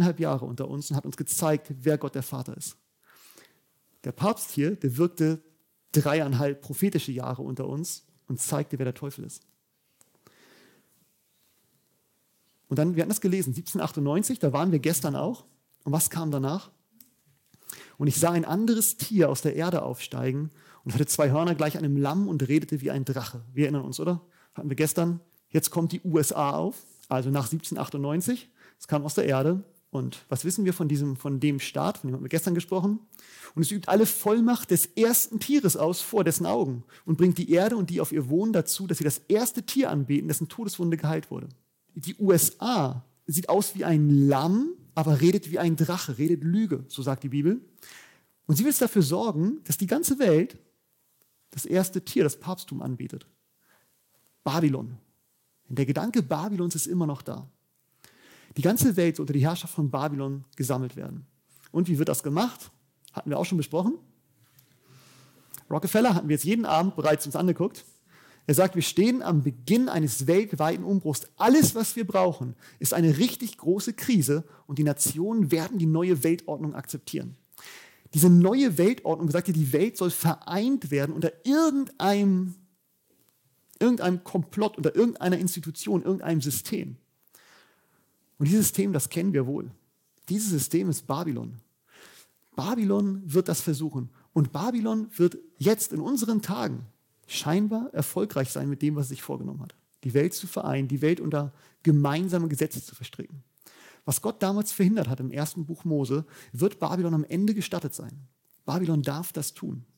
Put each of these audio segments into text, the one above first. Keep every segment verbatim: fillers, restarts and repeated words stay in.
zweieinhalb Jahre unter uns und hat uns gezeigt, wer Gott der Vater ist. Der Papst hier, der wirkte dreieinhalb prophetische Jahre unter uns und zeigte, wer der Teufel ist. Und dann, wir hatten das gelesen, siebzehnhundertachtundneunzig, da waren wir gestern auch. Und was kam danach? Und ich sah ein anderes Tier aus der Erde aufsteigen und hatte zwei Hörner gleich einem Lamm und redete wie ein Drache. Wir erinnern uns, oder? Hatten wir gestern. Jetzt kommt die U S A auf, also nach siebzehnhundertachtundneunzig. Es kam aus der Erde. Und was wissen wir von diesem, von dem Staat, von dem haben wir gestern gesprochen? Und es übt alle Vollmacht des ersten Tieres aus vor dessen Augen und bringt die Erde und die auf ihr wohnen dazu, dass sie das erste Tier anbeten, dessen Todeswunde geheilt wurde. Die U S A sieht aus wie ein Lamm, aber redet wie ein Drache, redet Lüge, so sagt die Bibel. Und sie will dafür sorgen, dass die ganze Welt das erste Tier, das Papsttum, anbetet. Babylon. Und der Gedanke Babylons ist immer noch da. Die ganze Welt soll unter die Herrschaft von Babylon gesammelt werden. Und wie wird das gemacht? Hatten wir auch schon besprochen. Rockefeller hatten wir jetzt jeden Abend bereits uns angeguckt. Er sagt, wir stehen am Beginn eines weltweiten Umbruchs. Alles, was wir brauchen, ist eine richtig große Krise und die Nationen werden die neue Weltordnung akzeptieren. Diese neue Weltordnung sagt, die Welt soll vereint werden unter irgendeinem, irgendeinem Komplott, unter irgendeiner Institution, irgendeinem System. Und dieses System, das kennen wir wohl. Dieses System ist Babylon. Babylon wird das versuchen. Und Babylon wird jetzt in unseren Tagen scheinbar erfolgreich sein mit dem, was es sich vorgenommen hat. Die Welt zu vereinen, die Welt unter gemeinsame Gesetze zu verstricken. Was Gott damals verhindert hat im ersten Buch Mose, wird Babylon am Ende gestattet sein. Babylon darf das tun.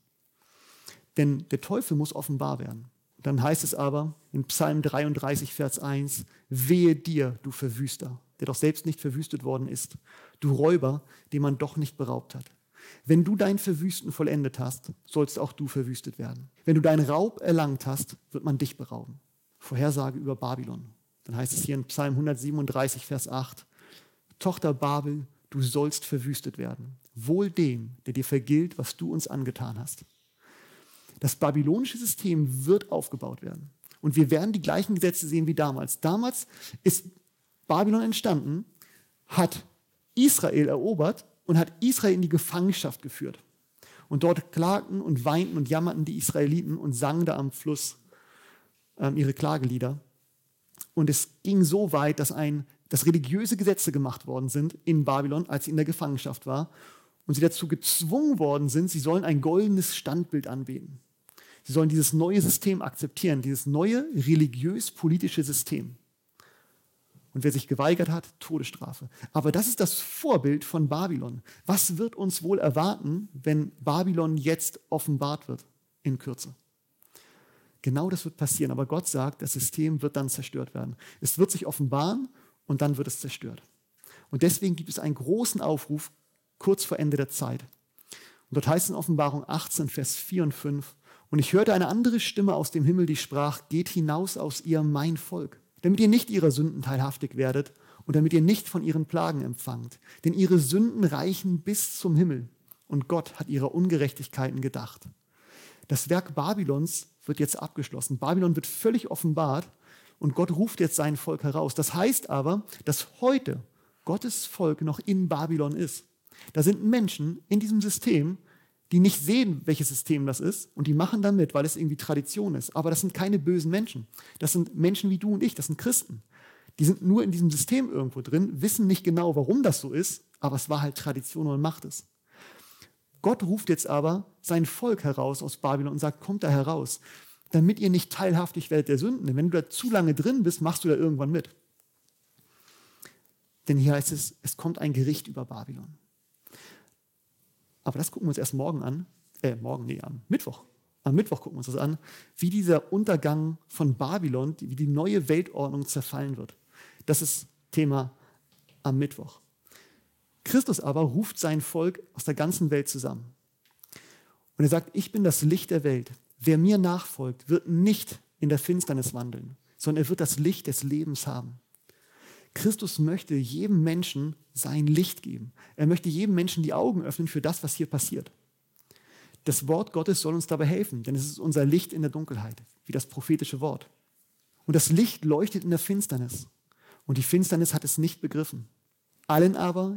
Denn der Teufel muss offenbar werden. Dann heißt es aber in Psalm dreiunddreißig, Vers eins, wehe dir, du Verwüster, der doch selbst nicht verwüstet worden ist, du Räuber, den man doch nicht beraubt hat. Wenn du dein Verwüsten vollendet hast, sollst auch du verwüstet werden. Wenn du deinen Raub erlangt hast, wird man dich berauben. Vorhersage über Babylon. Dann heißt es hier in Psalm hundertsiebenunddreißig, Vers acht, Tochter Babel, du sollst verwüstet werden. Wohl dem, der dir vergilt, was du uns angetan hast. Das babylonische System wird aufgebaut werden. Und wir werden die gleichen Gesetze sehen wie damals. Damals ist Babylon entstanden, hat Israel erobert und hat Israel in die Gefangenschaft geführt. Und dort klagten und weinten und jammerten die Israeliten und sangen da am Fluss ähm, ihre Klagelieder. Und es ging so weit, dass, ein, dass religiöse Gesetze gemacht worden sind in Babylon, als sie in der Gefangenschaft war. Und sie dazu gezwungen worden sind, sie sollen ein goldenes Standbild anbeten. Sie sollen dieses neue System akzeptieren, dieses neue religiös-politische System. Und wer sich geweigert hat, Todesstrafe. Aber das ist das Vorbild von Babylon. Was wird uns wohl erwarten, wenn Babylon jetzt offenbart wird in Kürze? Genau das wird passieren. Aber Gott sagt, das System wird dann zerstört werden. Es wird sich offenbaren und dann wird es zerstört. Und deswegen gibt es einen großen Aufruf kurz vor Ende der Zeit. Und dort heißt es in Offenbarung achtzehn, Vers vier und fünf, und ich hörte eine andere Stimme aus dem Himmel, die sprach, geht hinaus aus ihr, mein Volk, damit ihr nicht ihrer Sünden teilhaftig werdet und damit ihr nicht von ihren Plagen empfangt. Denn ihre Sünden reichen bis zum Himmel und Gott hat ihrer Ungerechtigkeiten gedacht. Das Werk Babylons wird jetzt abgeschlossen. Babylon wird völlig offenbart und Gott ruft jetzt sein Volk heraus. Das heißt aber, dass heute Gottes Volk noch in Babylon ist. Da sind Menschen in diesem System, die nicht sehen, welches System das ist und die machen dann mit, weil es irgendwie Tradition ist. Aber das sind keine bösen Menschen. Das sind Menschen wie du und ich, das sind Christen. Die sind nur in diesem System irgendwo drin, wissen nicht genau, warum das so ist, aber es war halt Tradition und macht es. Gott ruft jetzt aber sein Volk heraus aus Babylon und sagt, kommt da heraus, damit ihr nicht teilhaftig werdet der Sünden. Denn wenn du da zu lange drin bist, machst du da irgendwann mit. Denn hier heißt es, es kommt ein Gericht über Babylon. Aber das gucken wir uns erst morgen an, äh, morgen, nee, am Mittwoch. Am Mittwoch gucken wir uns das an, wie dieser Untergang von Babylon, wie die neue Weltordnung zerfallen wird. Das ist Thema am Mittwoch. Christus aber ruft sein Volk aus der ganzen Welt zusammen. Und er sagt, ich bin das Licht der Welt. Wer mir nachfolgt, wird nicht in der Finsternis wandeln, sondern er wird das Licht des Lebens haben. Christus möchte jedem Menschen sein Licht geben. Er möchte jedem Menschen die Augen öffnen für das, was hier passiert. Das Wort Gottes soll uns dabei helfen, denn es ist unser Licht in der Dunkelheit, wie das prophetische Wort. Und das Licht leuchtet in der Finsternis. Und die Finsternis hat es nicht begriffen. Allen aber,